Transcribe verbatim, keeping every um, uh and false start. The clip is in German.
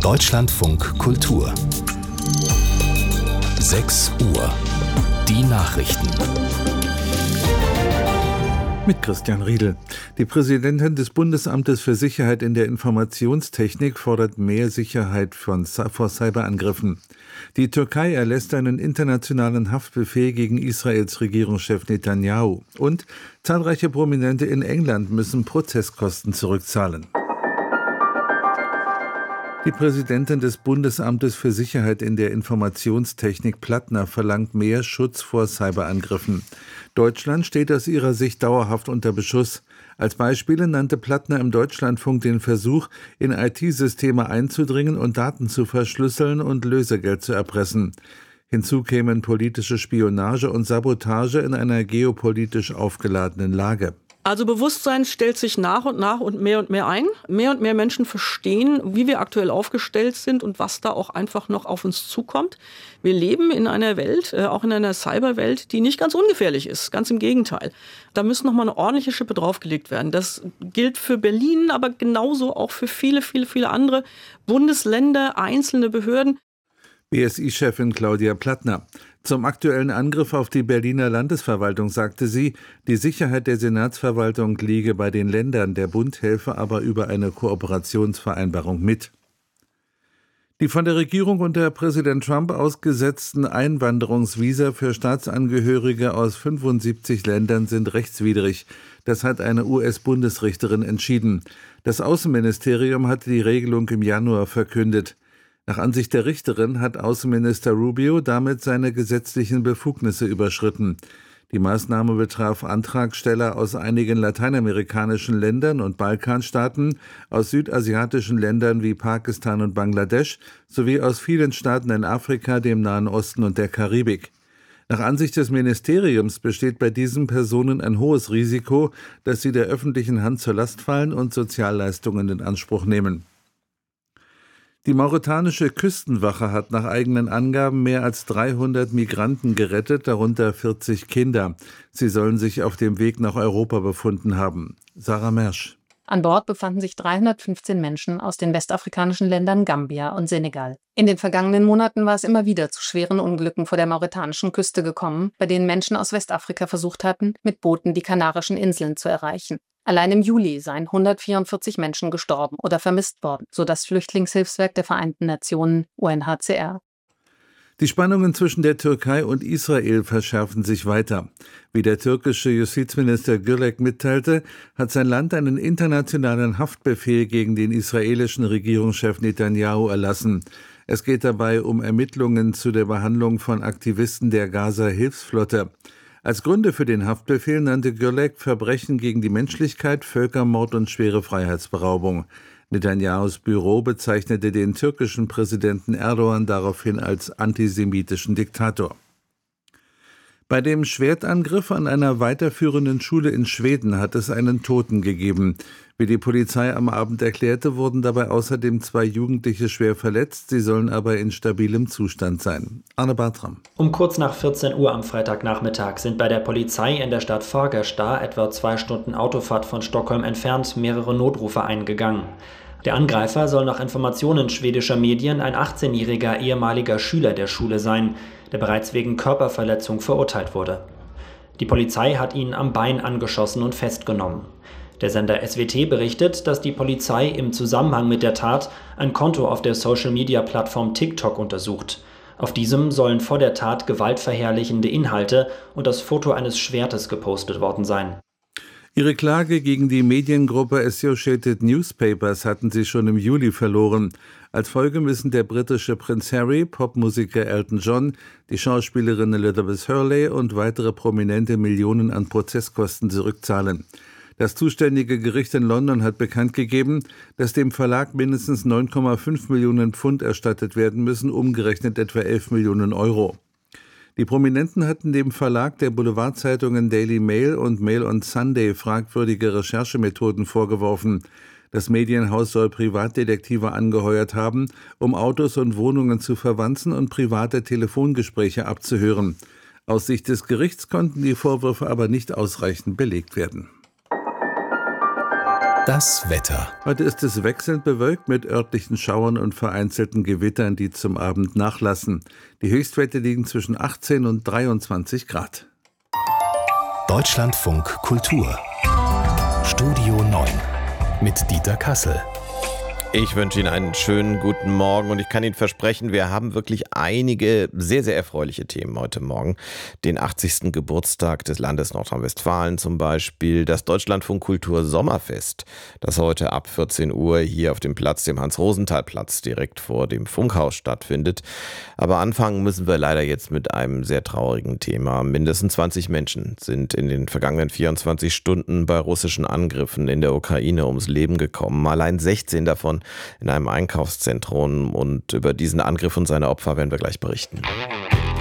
Deutschlandfunk Kultur. sechs Uhr. Die Nachrichten. Mit Christian Riedel. Die Präsidentin des Bundesamtes für Sicherheit in der Informationstechnik fordert mehr Sicherheit von, vor Cyberangriffen. Die Türkei erlässt einen internationalen Haftbefehl gegen Israels Regierungschef Netanyahu. Und zahlreiche Prominente in England müssen Prozesskosten zurückzahlen. Die Präsidentin des Bundesamtes für Sicherheit in der Informationstechnik Plattner verlangt mehr Schutz vor Cyberangriffen. Deutschland steht aus ihrer Sicht dauerhaft unter Beschuss. Als Beispiele nannte Plattner im Deutschlandfunk den Versuch, in I T-Systeme einzudringen und Daten zu verschlüsseln und Lösegeld zu erpressen. Hinzu kämen politische Spionage und Sabotage in einer geopolitisch aufgeladenen Lage. Also Bewusstsein stellt sich nach und nach und mehr und mehr ein. Mehr und mehr Menschen verstehen, wie wir aktuell aufgestellt sind und was da auch einfach noch auf uns zukommt. Wir leben in einer Welt, äh, auch in einer Cyberwelt, die nicht ganz ungefährlich ist. Ganz im Gegenteil. Da müssen noch mal eine ordentliche Schippe draufgelegt werden. Das gilt für Berlin, aber genauso auch für viele, viele, viele andere Bundesländer, einzelne Behörden. B S I-Chefin Claudia Plattner. Zum aktuellen Angriff auf die Berliner Landesverwaltung sagte sie, die Sicherheit der Senatsverwaltung liege bei den Ländern, der Bund helfe aber über eine Kooperationsvereinbarung mit. Die von der Regierung unter Präsident Trump ausgesetzten Einwanderungsvisa für Staatsangehörige aus fünfundsiebzig Ländern sind rechtswidrig. Das hat eine U S-Bundesrichterin entschieden. Das Außenministerium hatte die Regelung im Januar verkündet. Nach Ansicht der Richterin hat Außenminister Rubio damit seine gesetzlichen Befugnisse überschritten. Die Maßnahme betraf Antragsteller aus einigen lateinamerikanischen Ländern und Balkanstaaten, aus südasiatischen Ländern wie Pakistan und Bangladesch sowie aus vielen Staaten in Afrika, dem Nahen Osten und der Karibik. Nach Ansicht des Ministeriums besteht bei diesen Personen ein hohes Risiko, dass sie der öffentlichen Hand zur Last fallen und Sozialleistungen in Anspruch nehmen. Die mauretanische Küstenwache hat nach eigenen Angaben mehr als dreihundert Migranten gerettet, darunter vierzig Kinder. Sie sollen sich auf dem Weg nach Europa befunden haben. Sarah Mersch. An Bord befanden sich dreihundertfünfzehn Menschen aus den westafrikanischen Ländern Gambia und Senegal. In den vergangenen Monaten war es immer wieder zu schweren Unglücken vor der mauretanischen Küste gekommen, bei denen Menschen aus Westafrika versucht hatten, mit Booten die Kanarischen Inseln zu erreichen. Allein im Juli seien hundertvierundvierzig Menschen gestorben oder vermisst worden, so das Flüchtlingshilfswerk der Vereinten Nationen U N H C R. Die Spannungen zwischen der Türkei und Israel verschärfen sich weiter. Wie der türkische Justizminister Gülek mitteilte, hat sein Land einen internationalen Haftbefehl gegen den israelischen Regierungschef Netanyahu erlassen. Es geht dabei um Ermittlungen zu der Behandlung von Aktivisten der Gaza-Hilfsflotte. Als Gründe für den Haftbefehl nannte Gülek Verbrechen gegen die Menschlichkeit, Völkermord und schwere Freiheitsberaubung. Netanyahus Büro bezeichnete den türkischen Präsidenten Erdogan daraufhin als antisemitischen Diktator. Bei dem Schwertangriff an einer weiterführenden Schule in Schweden hat es einen Toten gegeben. Wie die Polizei am Abend erklärte, wurden dabei außerdem zwei Jugendliche schwer verletzt. Sie sollen aber in stabilem Zustand sein. Arne Bartram. Um kurz nach vierzehn Uhr am Freitagnachmittag sind bei der Polizei in der Stadt Fagersta, etwa zwei Stunden Autofahrt von Stockholm entfernt, mehrere Notrufe eingegangen. Der Angreifer soll nach Informationen schwedischer Medien ein achtzehnjähriger ehemaliger Schüler der Schule sein, der bereits wegen Körperverletzung verurteilt wurde. Die Polizei hat ihn am Bein angeschossen und festgenommen. Der Sender S W T berichtet, dass die Polizei im Zusammenhang mit der Tat ein Konto auf der Social-Media-Plattform TikTok untersucht. Auf diesem sollen vor der Tat gewaltverherrlichende Inhalte und das Foto eines Schwertes gepostet worden sein. Ihre Klage gegen die Mediengruppe Associated Newspapers hatten sie schon im Juli verloren. Als Folge müssen der britische Prinz Harry, Popmusiker Elton John, die Schauspielerin Elizabeth Hurley und weitere Prominente Millionen an Prozesskosten zurückzahlen. Das zuständige Gericht in London hat bekannt gegeben, dass dem Verlag mindestens neun Komma fünf Millionen Pfund erstattet werden müssen, umgerechnet etwa elf Millionen Euro. Die Prominenten hatten dem Verlag der Boulevardzeitungen Daily Mail und Mail on Sunday fragwürdige Recherchemethoden vorgeworfen. Das Medienhaus soll Privatdetektive angeheuert haben, um Autos und Wohnungen zu verwanzen und private Telefongespräche abzuhören. Aus Sicht des Gerichts konnten die Vorwürfe aber nicht ausreichend belegt werden. Das Wetter. Heute ist es wechselnd bewölkt mit örtlichen Schauern und vereinzelten Gewittern, die zum Abend nachlassen. Die Höchstwerte liegen zwischen achtzehn und dreiundzwanzig Grad. Deutschlandfunk Kultur. Studio neun mit Dieter Kassel. Ich wünsche Ihnen einen schönen guten Morgen und ich kann Ihnen versprechen, wir haben wirklich einige sehr, sehr erfreuliche Themen heute Morgen. Den achtzigsten Geburtstag des Landes Nordrhein-Westfalen zum Beispiel, das Deutschlandfunk Kultur Sommerfest, das heute ab vierzehn Uhr hier auf dem Platz, dem Hans-Rosenthal-Platz, direkt vor dem Funkhaus stattfindet. Aber anfangen müssen wir leider jetzt mit einem sehr traurigen Thema. Mindestens zwanzig Menschen sind in den vergangenen vierundzwanzig Stunden bei russischen Angriffen in der Ukraine ums Leben gekommen. Allein sechzehn davon in einem Einkaufszentrum, und über diesen Angriff und seine Opfer werden wir gleich berichten.